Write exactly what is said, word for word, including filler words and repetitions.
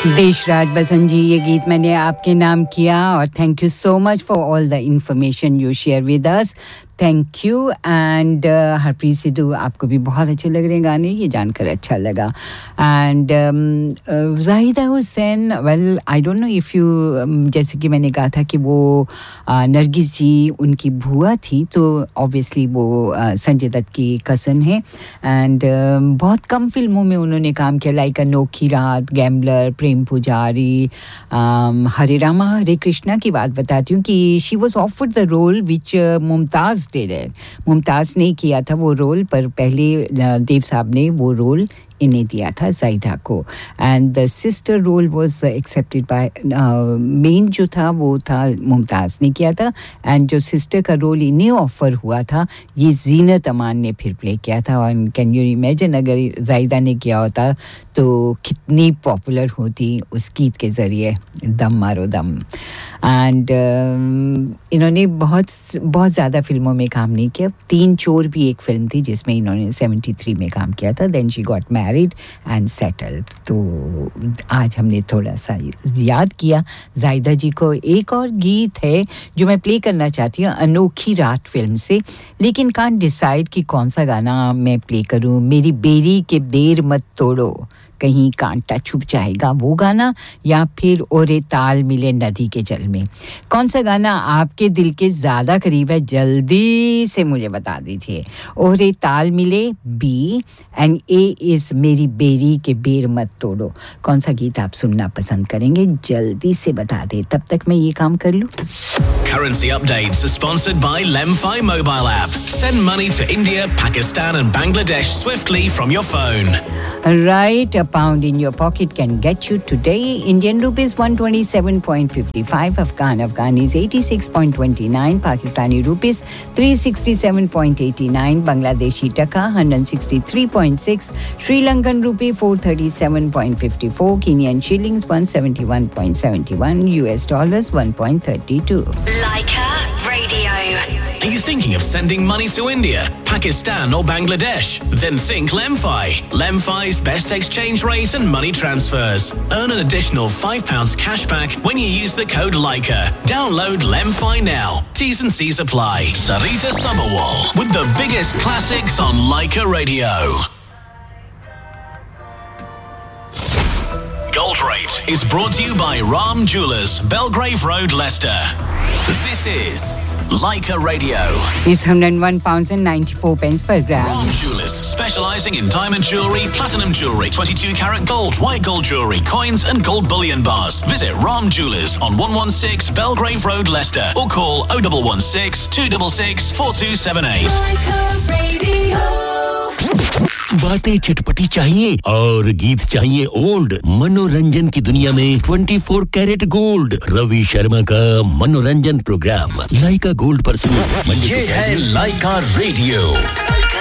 देशराज बसंत जी ये गीत मैंने आपके नाम किया और thank you so much for all the information you share with us thank you and Harpreet Sidhu आपको भी बहुत अच्छे लग रहे हैं गाने ये जानकर अच्छा लगा and Zahida Hussain well I don't know if you जैसे कि मैंने कहा था कि वो uh, नरगिस जी उनकी बुआ थी तो ऑब्वियसली वो uh, संजय दत्त की कज़न है एंड uh, बहुत कम फिल्मों में उन्होंने काम किया लाइक अनोखी रात गैम्बलर प्रेम पुजारी um, हरे रामा हरे कृष्णा की बात बताती हूँ कि she was offered the role which Mumtaz did it. Mumtaz ने किया था वो रोल पर पहले देव साहब ने वो रोल इन्हें दिया था ज़ाहिदा को and the sister role was accepted by main जो था वो था मुमताज़ ने किया था एंड जो सिस्टर का रोल इन्हें ऑफर हुआ था ये ज़ीनत अमान ने फिर प्ले किया था और कैन यू इमेजिन अगर ज़ाहिदा ने किया होता तो कितनी पॉपुलर होती उस गीत के ज़रिए दम मारो दम एंड uh, इन्होंने बहुत बहुत ज़्यादा फिल्मों में काम नहीं किया तीन चोर भी एक फिल्म थी जिसमें इन्होंने तिहत्तर में काम किया था then she got married and settled तो आज हमने थोड़ा सा याद किया ज़ाहिदा जी को एक और गीत है जो मैं प्ले करना चाहती हूँ अनोखी रात फिल्म से लेकिन कांट डिसाइड कि कौन सा गाना मैं प्ले करूँ मेरी बेरी के बेर मत तोड़ो कहीं कांटा छुप जाएगा वो गाना या फिर ओरे ताल मिले नदी के जल में कौन सा गाना आपके दिल के ज़्यादा करीब है जल्दी से मुझे बता दीजिए ओरे ताल मिले बी एंड ए इज़ मेरी बेरी के बेर मत तोड़ो कौन सा गीत आप सुनना पसंद करेंगे जल्दी से बता दें तब तक मैं ये काम कर लूँ Currency updates are sponsored by Lemfi mobile app. Send money to India, Pakistan and Bangladesh swiftly from your phone. Right, a pound in your pocket can get you today Indian rupees one twenty-seven point five five, Afghan Afghanis eighty-six point two nine, Pakistani rupees three sixty-seven point eight nine, Bangladeshi taka one sixty-three point six, Sri Lankan rupee four thirty-seven point five four, Kenyan shillings one seventy-one point seven one, U S dollars one point three two. Leica Radio. Are you thinking of sending money to India, Pakistan or Bangladesh? Then think Lemfi. Lemfi's best exchange rate and money transfers. Earn an additional five pounds cash back when you use the code Leica. Download Lemfi now. T's and C's apply. Sarita Summerwall with the biggest classics on Leica Radio. Gold Rate is brought to you by Ram Jewellers, Belgrave Road, Leicester. This is Leica Radio. Is one hundred one pounds and ninety-four pence per gram. Ram Jewellers, specialising in diamond jewellery, platinum jewellery, twenty-two carat gold, white gold jewellery, coins and gold bullion bars. Visit Ram Jewellers on one sixteen Belgrave Road, Leicester or call oh one one six, two six six, four two seven eight. Leica Radio. बातें चटपटी चाहिए और गीत चाहिए old मनोरंजन की दुनिया में चौबीस कैरेट गोल्ड रवि शर्मा का मनोरंजन प्रोग्राम लाइका गोल्ड पर सुनो ये है लाइका रेडियो